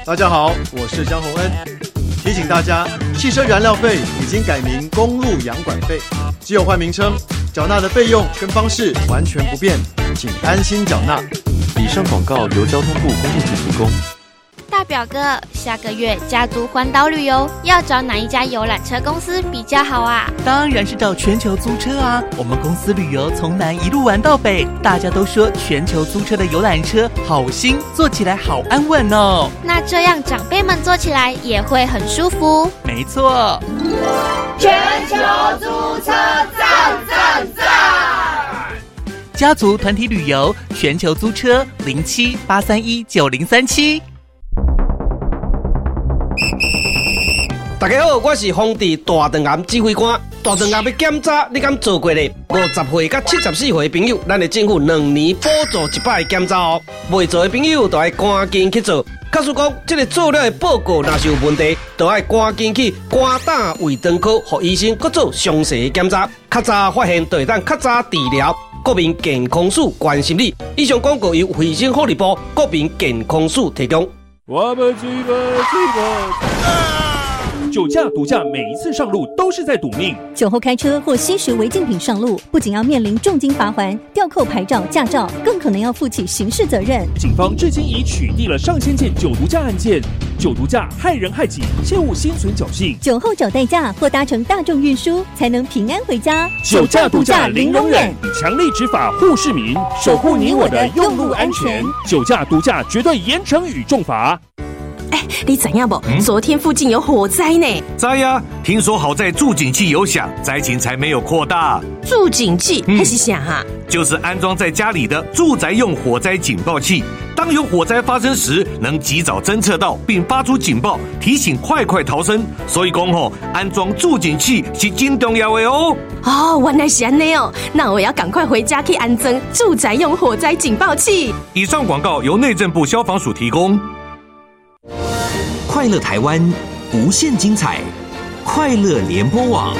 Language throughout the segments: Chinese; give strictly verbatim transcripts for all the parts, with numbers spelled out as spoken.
大家好，我是江宏恩。提醒大家，汽车燃料费已经改名公路养管费，只有换名称，缴纳的费用跟方式完全不变，请安心缴纳。 以上广告由交通部公路局提供。 大表哥，下个月家族环岛旅游要找哪一家游览车公司比较好啊？ 当然是找全球租车啊！我们公司旅游从南一路玩到北，大家都说全球租车的游览车好新，坐起来好安稳哦。 那这样长辈们坐起来也会很舒服。 没错， 全球租车赞赞赞！ 家族团体旅游，全球租车零七八三一九零三七。 大家好，我是丰地大肠癌指挥官。大肠癌要检查，你敢做过呢？五十岁到七十四岁的朋友，咱的政府两年补助一百个检查哦。未做的朋友，就要赶紧去做。假使讲这个做了的报告若是有问题，就要赶紧去肝胆胃肠科，让医生去做详细的检查。较早发现，就会当较早治疗。国民健康署关心你。以上广告由卫生福利部国民健康署提供。 我们追吧追吧。酒驾、毒驾，每一次上路都是在赌命。 酒后开车或吸食违禁品上路，不仅要面临重金罚锾、吊扣牌照、驾照，更可能要负起刑事责任。 警方至今已取缔了上千件酒毒驾案件。酒毒驾害人害己，切勿心存侥幸。 酒后找代驾或搭乘大众运输，才能平安回家。 酒驾、毒驾零容忍，强力执法护市民，守护你我的用路安全。酒驾、毒驾绝对严惩与重罚。 哎，你知影不？嗯、昨天附近有火灾呢。 知呀，听说好在助警器有响，灾情才没有扩大。 助警器还是啥哈？ 就是安装在家里的住宅用火灾警报器。当有火灾发生时，能及早侦测到并发出警报，提醒快快逃生。所以讲吼，安装助警器是真重要的哦。 哦，原来是安内哦，那我要赶快回家去安装住宅用火灾警报器。 以上广告由内政部消防署提供。 快乐台湾，无限精彩，快乐联播网。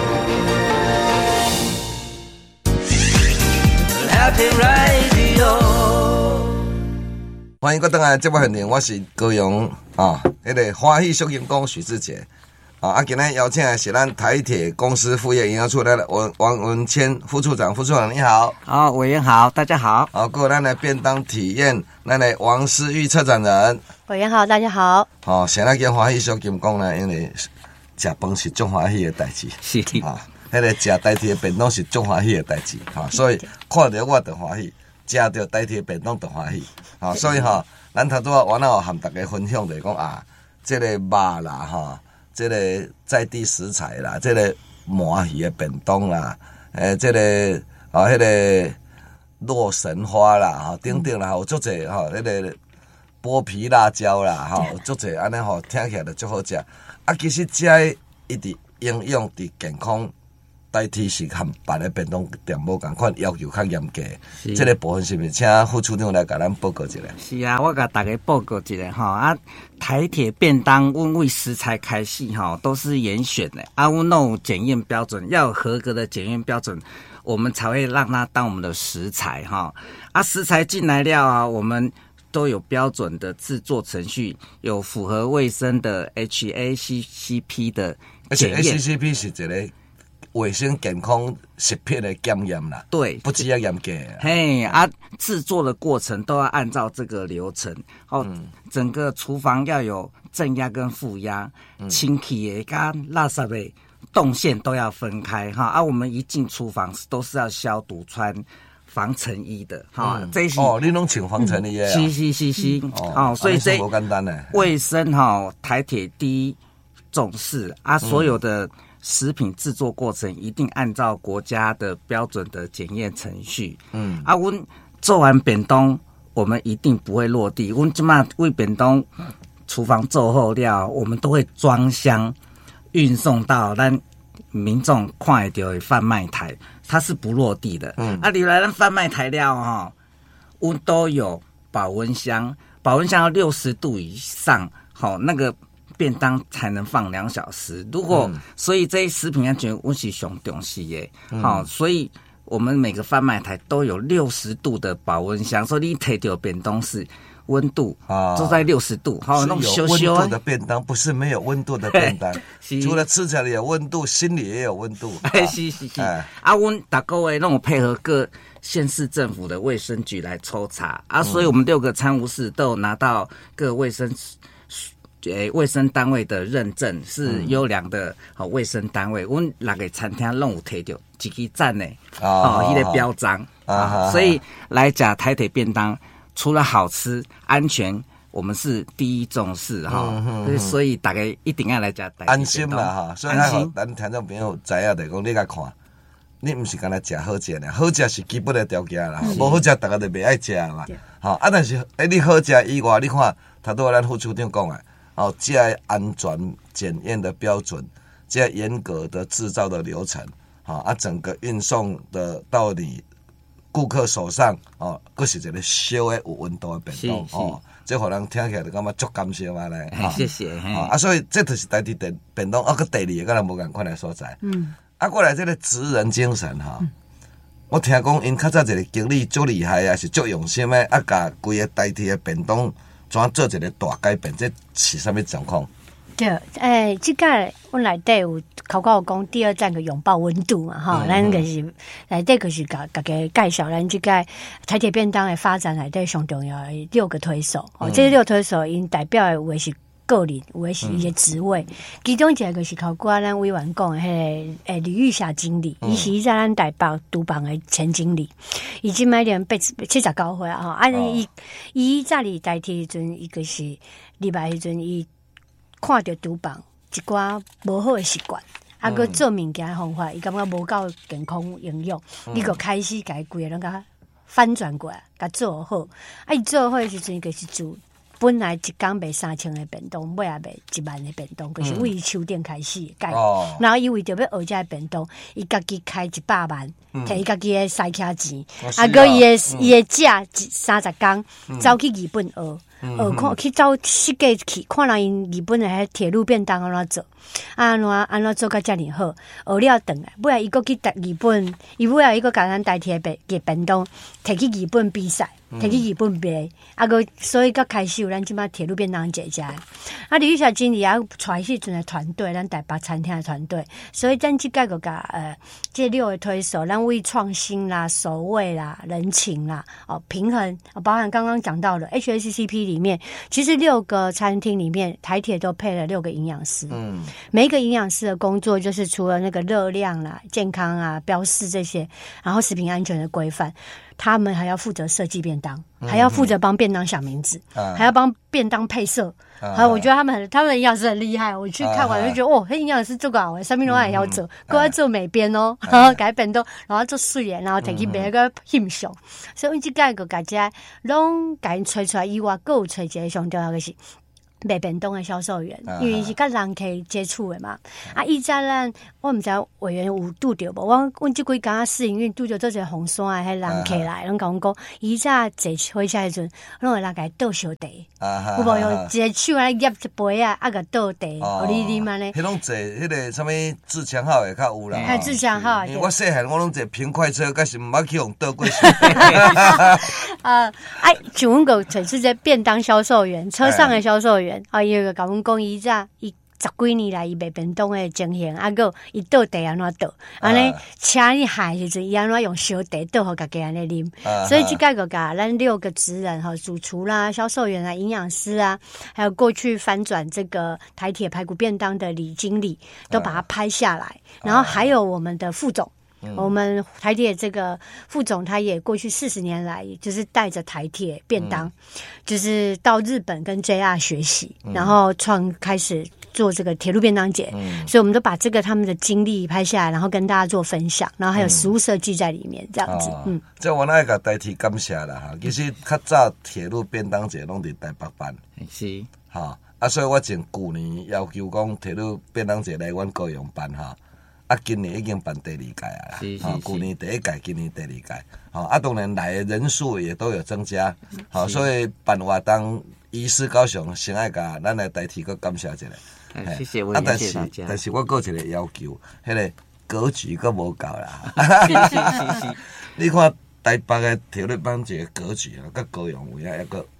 欢迎各位回来节目现场，我是高雄啊，那个欢喜小金工许志杰啊，啊，今天邀请的是咱台铁公司副业营销处的王王文谦副处长，副处长你好。 好，委员好，大家好。 好，各位咱的便当体验，咱的王思玉策展人。 委员好，大家好。 好、哦，现在跟欢喜小金工呢，因为食饭是最欢喜的代志， 是啊，那个食台铁便当是最欢喜的代志，哈、啊，所以看到我就欢喜，食到台铁便当就欢喜，啊，所以哈、哦，咱头拄仔我那和大家分享就是讲啊，这个肉啦，哈、啊，这个在地食材啦，这个麻鱼的便当啦，诶、呃，这个啊，迄、那个洛神花啦，哈、啊，等等啦，有足济哈，迄、那个。剥皮辣椒啦，吼，足侪安尼吼，听起来就足好食。啊，其实食的一直营养伫健康，代替是和别的便当店无共款，要求较严格。这个部分是不是请副处长来甲咱报告一下？ 是啊，我甲大家报告一下吼啊，台铁便当，阮为食材开始吼，都是严选的啊，阮有检验标准，要有合格的检验标准，我们才会让它当我们的食材哈。啊，食材进来了啊，我们都有标准的制作程序，有符合卫生的 H A C C P 的检验。 H A C C P 是一个卫生健康食品的检验啦，对，不只要严格。 嘿啊，制作的过程都要按照这个流程。哦，嗯、整个厨房要有正压跟负压，嗯、清气的跟垃圾的动线都要分开哈。啊，我们一进厨房都是要消毒穿防尘衣的，哈、嗯，这些哦，你拢穿防尘衣的、啊， 是是是是，哦，哦所以这不简单呢。 卫生哈，台铁第一重视啊，所有的食品制作过程一定按照国家的标准的检验程序。嗯，啊，我们做完便当，我们一定不会落地。我们即马为便当厨房做好了，我们都会装箱运送到咱民众看得到的贩卖台。它是不落地的，嗯，啊，你来咱贩卖材料哈，我都有保温箱，保温箱要六十度以上，好，那个便当才能放两小时。如果、嗯、所以这些食品安全我是上重视的，好、嗯，所以我们每个贩卖台都有六十度的保温箱，所以你摕到便当是温度啊，都在六十度，好，那种有温度的便当，不是没有温度的便当。除了吃起来有温度，心里也有温度。 哎，是是是。啊，阮大各位那种配合各县市政府的卫生局来抽查啊，所以我们六个餐务室都有拿到各卫生诶卫生单位的认证，是优良的好卫生单位。阮六个餐厅拢有摕到一支赞的哦，迄个标章啊，所以来吃台铁便当。除了好吃、安全，我们是第一重视哈，嗯嗯、所以大家一定要来吃。 安心啦哈，所以咱咱听众朋友知影的讲，你来看，你唔是干那食好食呢，好食是基本的条件啦，无好食大家就袂爱食嘛。好啊，但是诶，你好食以外，你看，头拄咱副处长讲啊，哦，这安全检验的标准，这严格的制造的流程，好啊，整个运送的到你顾客手上哦，佫是一个烧的有温度的便当哦，这互人听起来就感觉足感谢嘛咧。 谢谢。 啊，所以这就是台铁便便当，啊，佮第二个咱无共款的所在。嗯。啊，过来这个职人精神哈，嗯、我听讲因较早一个经理足厉害啊，是足用心的，啊，甲规个台铁的便当怎做一个大改变，这是啥物状况？ 对，诶、欸，即个阮内底有考考讲第二站个拥抱温度嘛，哈、嗯，咱就是内底就是甲甲个介绍咱即个台铁便当的发展内底上重要的六个推手，哦，嗯、这六推手因代表的有的是个人，有的是伊个职位，嗯、其中一个就是考过咱委员讲的迄个诶李玉霞经理，伊、嗯、是在咱台北督办的前经理，伊即摆连八七十九岁啊，吼，啊伊伊早里代替迄阵，伊个是入来迄阵伊。看到厨房一寡无好的习惯，啊，佮做物件的方法，伊感觉无够健康营养，伊佮开始家规个拢甲翻转过来，甲做好。啊，伊做好的时阵，伊就是做本来一工卖三千的便当，尾也卖一万的便当，就是为秋店开始改。嗯、然后伊为着要学这个便当，伊家己开一百万，摕伊家己的塞卡钱，啊，佮伊的伊的价三十工，走去日本学。呃，看去走设计去，看人因日本的迄铁路便当安怎做，安怎安怎做甲遮尔好，学了转来，尾来伊佫去日本，伊尾来伊佫甲咱代替便个便当，摕去日本比赛，摕去日本卖，啊个所以佫开始有咱即摆铁路便当节食。啊，李玉霞经理啊，带迄阵的团队，咱台北餐厅的团队，所以咱即个个甲呃，这六个推手，咱为创新啦、守卫啦、人情啦、哦平衡，哦包含刚刚讲到的 H A C C P。里面其实六个餐厅里面，台铁都配了六个营养师。嗯，每一个营养师的工作就是除了那个热量啦、健康啊、标示这些，然后食品安全的规范，他们还要负责设计便当，还要负责帮便当想名字，嗯、还要帮便当配色。还有、嗯，我觉得他们很，他们的营养师很厉害。我去看完就觉得，哦，那营养师做个好，三明龙也要做，搁要做美编哦，然后改便当，然后做水的，然后摕去卖个欣赏。所以阮即个个大家拢甲因吹出来以外，各有吹一个上重要的是。卖便当的销售员，因为是甲人客接触的嘛。啊，以前咱我毋知委员有拄着无？我阮即几工试营运拄着做一个红山的迄人客来，拢甲阮讲，以前坐火车迄阵，拢会来甲伊倒烧茶，有无用一个手来捏一杯啊，啊个倒茶，互你啉安尼。迄拢坐迄个啥物自强号的较有啦。 哎，自强号。 因为我细汉我拢坐平快车，可是毋捌去用倒过。 啊，哎，像阮个找是这便当销售员，车上的销售员。啊，伊个甲阮讲，伊早伊十几年来伊卖便当的情形，啊个伊倒茶安怎倒，安尼车你海时阵，伊安怎用烧茶倒互家己安尼啉，所以即个个甲咱六个职人哈，主厨啦、销售员啊、营养师啊，还有过去翻转这个台铁排骨便当的李经理，都把它拍下来，然后还有我们的副总。嗯、我们台铁这个副总，他也过去四十年来，就是带着台铁便当，嗯、就是到日本跟 J R 学习，嗯、然后创开始做这个铁路便当节，嗯、所以我们都把这个他们的经历拍下来，然后跟大家做分享，然后还有实物设计在里面，这样子。嗯，嗯这我那个代替感谢啦哈，其实较早铁路便当节拢伫台北办， 是哈啊，所以我前旧年要求讲铁路便当节来阮高雄办哈。啊，今年已经办第二届啊啦，啊，去年第一届，今年第二届，好啊，当然来的人数也都有增加，好，所以办活动，医师高雄先爱甲咱来代替个感谢一下， 谢谢我， 啊，但是但是我有一个要求，迄个格局阁无够啦， 是是是是， 你看台北的铁路班节格局啊，甲高雄有影抑个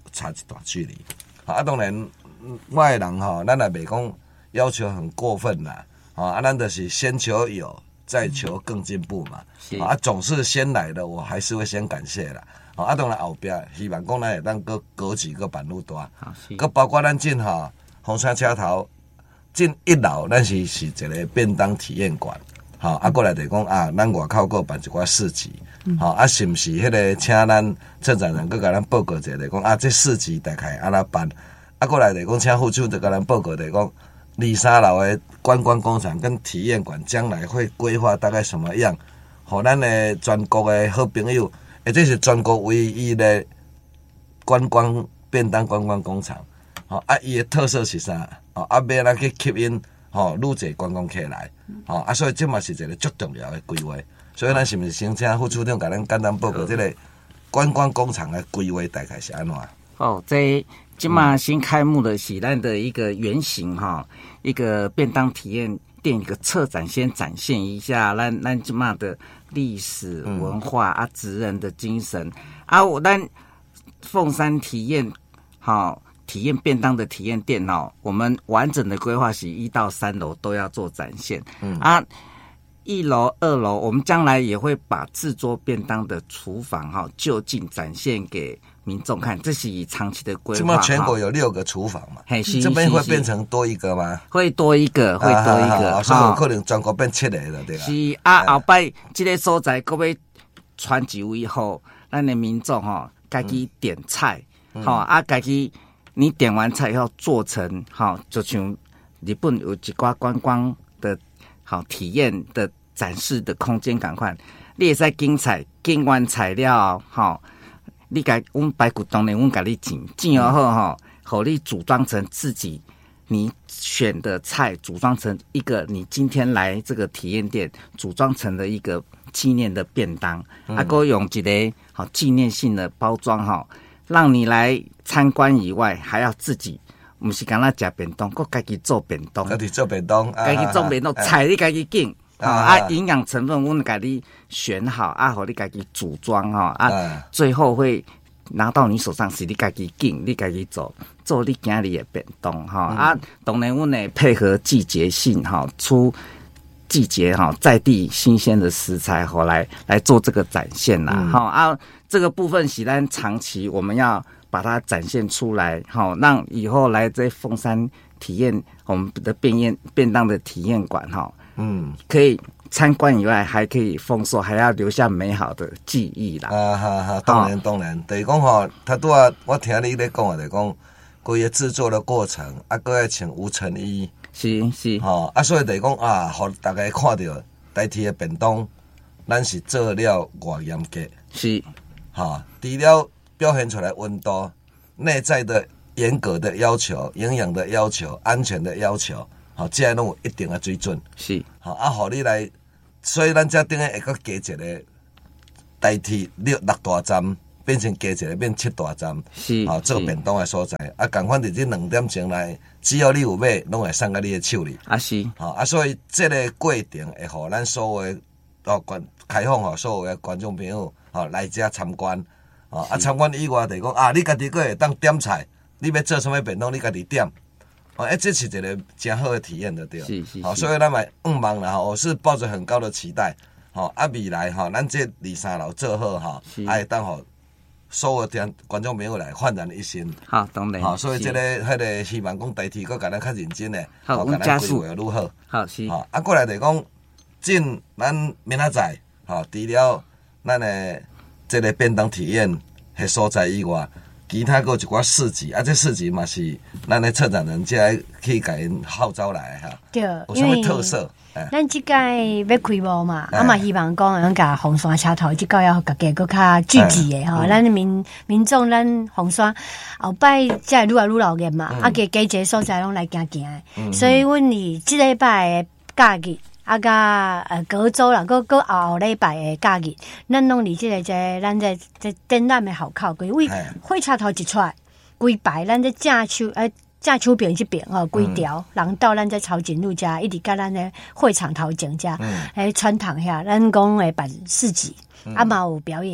差一段距离。啊，当然，我的人吼，咱也袂讲要求很过分啦。啊，咱就是先求有，再求更进步嘛。啊，总是先来的，我还是会先感谢啦。啊，当然后壁希望讲咱会当搁高几个板路大，搁包括咱进吼红山车头进一楼，咱是是一个便当体验馆。好，啊，过来就讲啊，咱外口搁办一寡市集，好、嗯，啊，是毋是迄个请咱策展人搁甲咱报告一下，就讲啊，这市集大概安怎办？啊，过来就讲请副处就甲咱报告，就讲二三楼的观光工厂跟体验馆将来会规划大概什么样，互咱的全国的好朋友，诶，这是全国唯一的观光便当观光工厂，好、啊，伊的特色是啥？哦，啊，要来去吸引。吼、哦，愈侪观光客来，吼、哦、啊，所以这嘛是一个足重要的规划。所以咱是毋是先请副处长甲咱简单报告这个观光工厂的规划大概是安怎？ 哦，这今嘛新开幕的是咱的一个原型哈、嗯，一个便当体验店一个策展，先展现一下咱咱今嘛的历史文化、嗯、啊，职人的精神啊，我咱凤山体验好。体验便当的体验店哦，我们完整的规划是一到三楼都要做展现。嗯啊，一楼、二楼，我们将来也会把制作便当的厨房哈、哦、就近展现给民众看，这是以长期的规划。 这么全国有六个厨房嘛？嘿，这边会变成多一个吗？ 会多一个，会多一个。 啊、所以有可能全国变七个了，对吧？ 是啊，后摆这个所在各位传几位后，咱的民众哈、哦，家己点菜，好、嗯哦、啊，家己。你点完菜要做成好，就像日本有一寡观光的好体验的展示的空间，赶快你也在精彩精完材料好，你该我们排骨当然我们给你剪剪而后哈，好你组装成自己你选的菜，组装成一个你今天来这个体验店组装成的一个纪念的便当，嗯、啊，够用一个好纪念性的包装哈。让你来参观以外，还要自己，不是干那吃便当，搁家己做便当， 家己做便当， 家己做便当，菜你家己拣，啊，营养成分我们家己选好，啊，好你家己组装哈，啊，最后会拿到你手上是你家己拣，你家己做，做你今日的便当哈，啊，当然我们呢配合季节性哈，出季节哈在地新鲜的食材好来来做这个展现啦，好、嗯、啊。这个部分是咱长期我们要把它展现出来，好，让以后来在凤山体验我们的便宴便当的体验馆，哈，嗯，可以参观以外，还可以丰收，还要留下美好的记忆啦。 啊哈哈，当然当然，就是讲吼，他拄啊，我听你咧讲啊，就是讲规个制作的过程，啊，搁要穿无尘衣， 是是， 吼、哦，啊，所以就是讲啊，互大家看到台铁的便当，咱是做了偌严格， 是。 好，除了表现出来温度、内在的严格的要求、营养的要求、安全的要求，好，这样拢有一定的水准。 是， 好啊，互你来，所以咱这顶下会搁加一个代替六六大站，变成加一个变七大站。 是， 好，做便当的所在。啊，共款伫这两点钟内，只要你有买，拢会送到你的手里。 啊是， 好啊，所以这个过程会互咱所有的哦观开放吼，所有的观众朋友。好、哦，来遮参观，哦啊参观以外就是讲啊，你家己个会当点菜，你要做什么便当，你家己点，哦，哎，这是一个真好的体验的对， 是是， 好、哦，所以咱嘛毋忙啦，我是抱着很高的期待，好、哦，啊未来哈、哦，咱这二三楼做好哈，啊会当互所有听观众朋友来焕然一新， 好，当然， 好、哦，所以这个迄个希望讲代替佫甲咱较认真诶， 好， 甲咱规划愈好， 好是， 好、哦，啊过来就是讲进咱明仔载，好、哦，除了咱诶，这个便当体验迄所在以外，其他个一寡市集啊，这市集嘛是咱的策展人才去甲因号召来哈。 对， 有什么特色？ 咱即届要开幕嘛，啊嘛希望讲咱甲红山车头即届要家己搁较聚集的吼，咱民民众咱红山后摆才愈来愈老热嘛，啊加加一个所在拢来行行的，所以阮是即礼拜的假日。啊，甲呃隔周啦，搁搁后后礼拜的假日，咱拢伫即个这咱这这展览的后口，规位火车头一出，规排咱这正手呃正手边即边吼，规条人到咱这潮景路遮，一直甲咱的会场头前遮，诶穿堂遐，咱讲诶办市集，啊嘛有表演。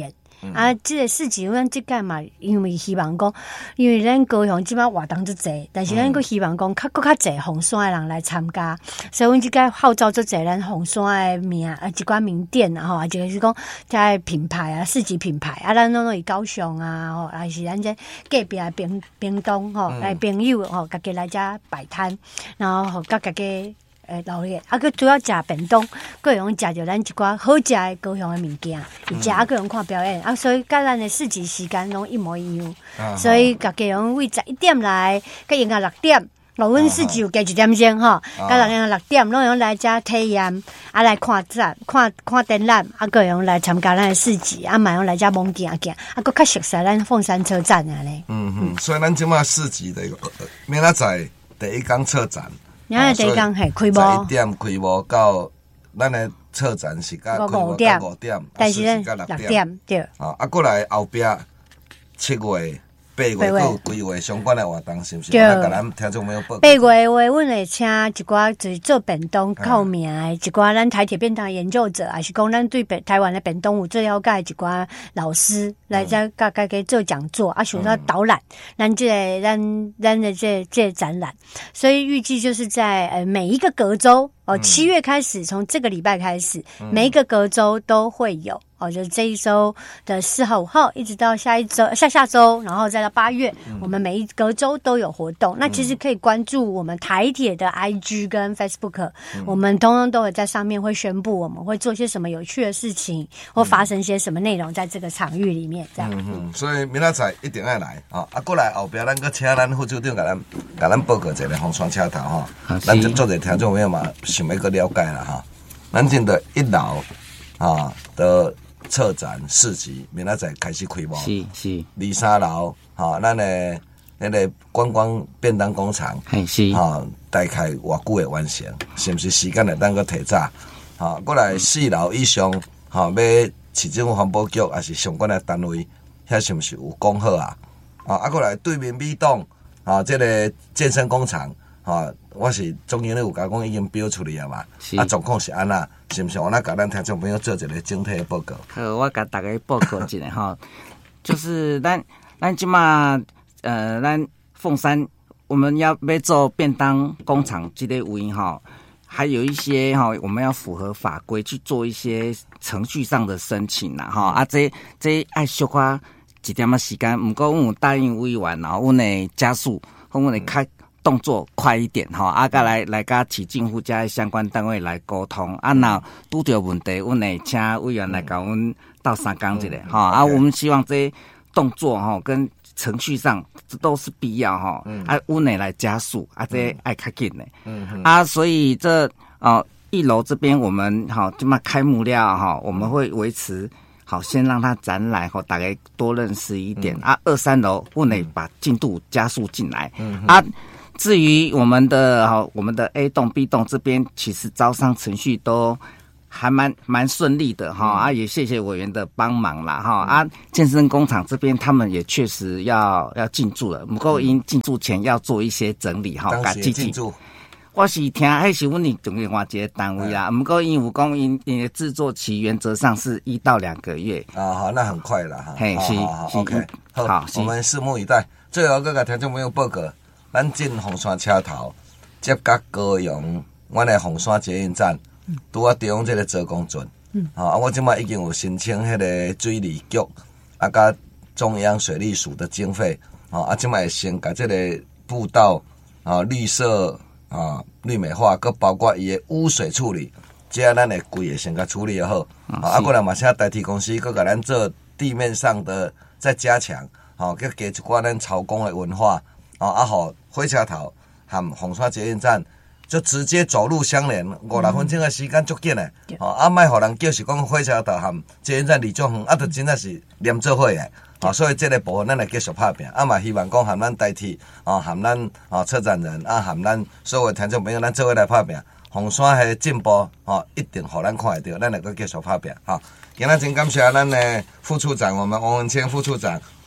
嗯、啊，这个市集咱即届嘛，因为希望讲，因为咱高雄即摆活动足济，但是咱佫希望讲较佫较济红山的人来参加，所以阮即届号召足济咱红山的名啊，一寡名店啊，吼，啊，就是讲遮品牌啊，市集品牌啊，咱拢拢以高雄啊，吼，还是咱这隔壁的屏屏东吼，来、嗯、朋友吼，家己来遮摆摊，然后吼，甲家己。诶，老热，啊，佮主要食便当，佮用食着咱一寡好食的高雄的物件，而且啊，佮用看表演，啊，所以甲咱的市集时间拢一模一样，啊、所以家己用为十一点来，佮用到六点，老阮市集有加一点钟吼，甲六点六点拢用来遮体验，啊来看展、看看展览，啊，佮用来参加咱的市集，啊，嘛用来遮蒙行行，啊，佮较熟悉咱凤山车站啊咧。 嗯嗯，所以咱即马市集的明仔载第一天策展。 明仔第一天系开幕， 十一点开幕到咱的策展是到五点， 五点， 但是咧六点对。 啊，啊，过来后壁七月、八月有规划相关的活动，是不是？对。甲咱听众朋友报。 八月话，阮会请一寡就是做便当靠名的一寡咱台铁便当研究者，还是讲咱对台湾的便当有最了解一寡老师来遮甲家己做讲座，啊，想到导览咱这个咱咱的这这展览，所以预计就是在呃每一个隔周。哦，七月开始，从这个礼拜开始，嗯、每一个隔周都会有哦，就是这一周的四号、五号，一直到下一周、下下周，然后再到八月，嗯、我们每一隔周都有活动。那其实可以关注我们台铁的 I G 跟 Facebook，嗯、我们通通都会在上面会宣布我们会做些什么有趣的事情，或发生些什么内容在这个场域里面。这样， 嗯嗯，所以明仔载一定要来啊！啊，过来后边咱个请咱副处长给咱给咱报告一个红山车头哈，咱就做者听众朋友嘛。想要个了解啦哈，咱这的一楼啊的策展市集，明仔载开始开幕， 是是。 二三楼哈，咱的那个观光便当工厂， 是哈，大概偌久会完成？是不是时间来当个提早？哈，过来四楼以上，哈，要市政府环保局还是相关的单位，遐是不是有讲好啊？啊，啊，过来对面美栋啊，这个健身工厂。啊，我是总经理有甲讲已经标出来啊嘛，啊状况是安那，是不是？我那甲咱听众朋友做一个整体的报告。 好，我甲大家报告一下哈，就是咱咱即马呃，咱凤山我们要要做便当工厂这类无因哈，还有一些哈，我们要符合法规去做一些程序上的申请啦哈，啊这这爱小可一点仔时间，不过我们答应委员，然后我们加速，我们开。动作快一点哈，啊，甲来来甲市政府遮相关单位来沟通，啊，若拄着问题，阮会请委员来甲阮斗相共一下哈，啊，我们希望这动作哈跟程序上这都是必要哈，啊，阮会来加速，啊，这爱较紧的，嗯啊，所以这哦一楼这边我们哈这么开幕了哈，我们会维持。好，先让它展览后，大概多认识一点、嗯、啊。二三楼不能把进度加速进来、嗯、啊。至于我们的好，我们的 A 栋、B 栋这边，其实招商程序都还蛮蛮顺利的哈、嗯、啊。也谢谢委员的帮忙啦哈、嗯、啊。健身工厂这边他们也确实要要进驻了，不过因进驻前要做一些整理哈， 当时进驻。 我是听，迄是阮另另外一个单位啦。不过因有讲因因的制作期原则上是一到两个月。 啊，好，那很快了哈。 嘿，是 ，OK， 好，好我们拭目以待。最后，各个听众朋友报告，咱进红山车头，接甲高雄，阮的红山捷运站，拄啊利用这个做工准。嗯。啊，我即摆已经有申请迄个水利局，啊，甲中央水利署的经费，啊，啊，即摆先甲这个步道啊绿色。啊，绿美化，佮包括伊的污水处理，这咱会规个先甲处理好。嗯、啊，过来嘛，请代替公司，佮甲咱做地面上的再加强，哦、啊，佮加一寡咱曹公的文化，啊，啊好，火车头和红山捷运站就直接走路相连，五六分钟的时间足紧的。哦、啊，啊，莫互人叫是讲火车头和捷运站离足远，啊，就真正是连做伙的。啊，所以这个部分咱来继续拍拼，啊嘛希望讲含咱代替，啊含咱啊策展人，啊含咱所有听众朋友，咱做伙来拍拼，红山的进步，啊一定互咱看得到，咱来个继续拍拼，哈、啊。今仔真感谢咱的副处长，我们王文谦副处长，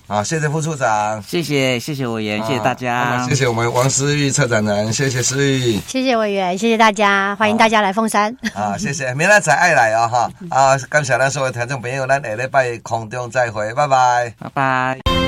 好，谢谢副处长， 谢谢谢谢委员，谢谢大家， 谢谢我们王思玉策展人，谢谢思玉， 谢谢委员，谢谢大家，欢迎大家来凤山。 啊，谢谢，明仔载爱来哦哈，啊，感谢咱所有听众朋友，咱下礼拜空中再会，拜拜， 拜拜。